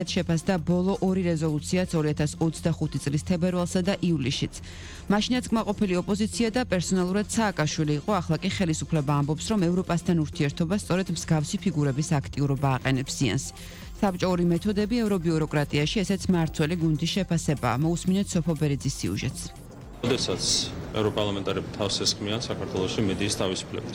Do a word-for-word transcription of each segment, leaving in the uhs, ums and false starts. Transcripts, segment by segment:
შეფასდა ბოლო ორი რეზოლუციაც ორი ათას ოცდახუთი წლის თებერვალსა და ივლისშიც. მაშინაც კმაყოფილი ოპოზიცია და პერსონალურად სააკაშვილი იყო, ახლა კი ხელისუფლება ამბობს, რომ ევროპასთან ურთიერთობა სწორედ მსგავსი ფიგურების აქტიურობა აყენებს ზიანს. საბჭოური მეთოდები ევრობიუროკრატიაში ესეც მმართველი გუნდის შეფასებაა. მოусმინეთ სოფო ბერიძის სიუჟეტს. როდესაც ევროპარლამენტარები თავს ესხმიან საქართველოში მედიის თავისუფლებას.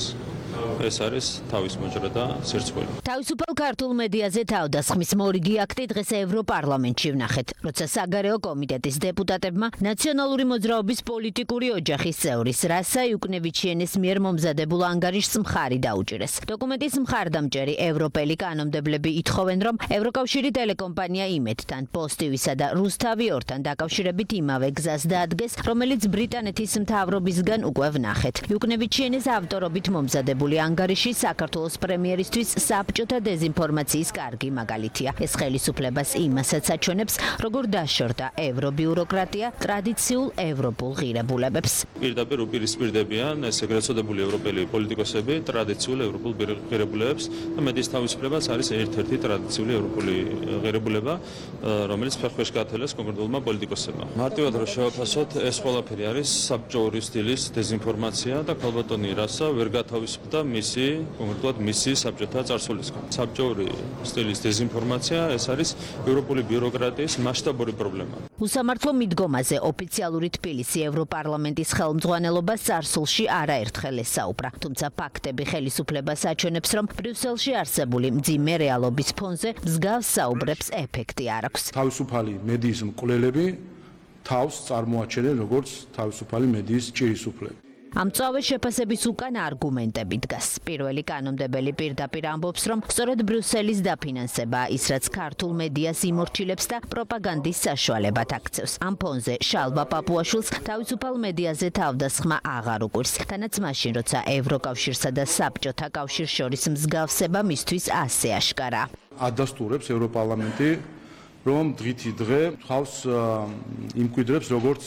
ეს არის თავის მოჭრა და სირცხვილი. თავისუფალ ქართულ მედიაზე თავდასხმის მორიგი აქტი დღეს ევროპარლამენტში ვნახეთ, როცა საგარეო კომიტეტის დეპუტატებმა ნაციონალური მოძრაობის პოლიტიკური ოჯახის წევრის რასა იუკნევიჩიენეს მიერ მომზადებულ ანგარიშს მხარი დაუჭირეს. დოკუმენტის მხარდამჭერი ევროპელი კანონმდებლები ითხოვენ, რომ ევროკავშირი ტელეკომპანია იმედთან, პოსტივისა და რუსთავი ორთან დაკავშირებით იმავე გზას დაადგეს, რომელიც ბრიტანეთის მთავრობისგან უკვე ვნახეთ. იუკნევიჩიენეს ავტორობით მომზადებული ანგარიში საქართველოს პრემიერისთვის საბჭოთა დეზინფორმაციის კარგი მაგალითია. ეს ხელისუფლებას იმასაც აჩვენებს, როგორ დაშორდა ევრობიუროკრატია ტრადიციულ ევროპულ ღირებულებებს. პირდაპირ უპირისპირდებიან ეს ეგრეთ წოდებული ევროპელი პოლიტიკოსები ტრადიციულ ევროპულ ღირებულებებს და მედიის თავისუფლებაც არის ერთ-ერთი ტრადიციული ევროპული ღირებულება, რომელიც ფეხქვეშ გაათელეს კონკრეტულმა პოლიტიკოსებმა. მარტივად რომ შევაფასოთ, ეს ყველაფერი არის საბჭოური სტილის დეზინფორმაცია და ქალბატონი რასა ვერ გათავისუფლდა მისი, კონკრეტულად მისი საბჭოთა წარსულისგან. საბჭოური სტილის დეზინფორმაცია ეს არის ევროპული ბიუროკრატიის მასშტაბური პრობლემა. უსამართლო მიდგომაზე ოფიციალური თბილისი ევროპარლამენტის ხელმძღვანელობას წარსულში არაერთხელ ესაუბრა, თუმცა ფაქტები ხელისუფლებას აჩვენებს, რომ ბრიუსელში არსებული მძიმე რეალობის ფონზე მსგავს საუბრებს ეფექტი არ აქვს. თავისუფალი მედიის მკვლელები თავს წარმოაჩენენ როგორც თავისუფალი მედიის ჭირისუფლები. ამ წავე შეფასების უკან არგუმენტები დგას. პირველი კანონმდებელი პირდაპირ ამბობს, რომ სწორედ ბრიუსელის დაფინანსებაა ის, რაც ქართულ მედიას იმორჩილებს და პროპაგანდის საშუალებად აქცევს. ამ ფონზე შალვა პაპუაშვილს თავისუფალ მედიაზე თავდასხმა აღარ უყვირს, თანაც მაშინ, როცა ევროკავშირსა და საბჭოთა კავშირს შორის მსგავსება მისთვის ასე აშკარაა. ადასტურებს ევროპარლამენტი, რომ დღითი დღე თავს იმკვიდრებს როგორც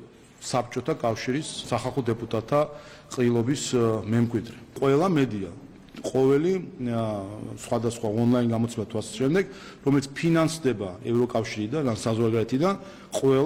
საბჭოთა კავშირის სახალხო დეპუტატთა ყრილობის მემკვიდრე. ყველა მედია, ყოველი სხვადასხვა ონლაინ გამოცემა თუ ასე შემდეგ, რომელიც ფინანსდება ევროკავშირიდან ან საზღვარგარეთიდან, ყველა